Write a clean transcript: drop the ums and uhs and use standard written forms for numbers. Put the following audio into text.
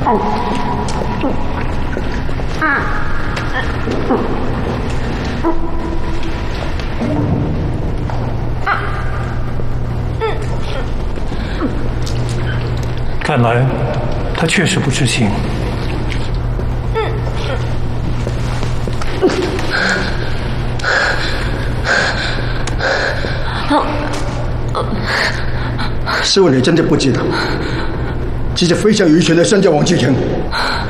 看来他确实不知情。 师傅，你真的不知道，这只非常愚蠢的山教王继承，